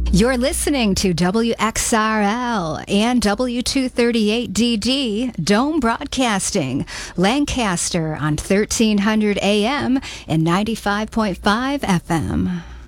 You're listening to WXRL and W238DD Dome Broadcasting, Lancaster on 1300 AM and 95.5 FM.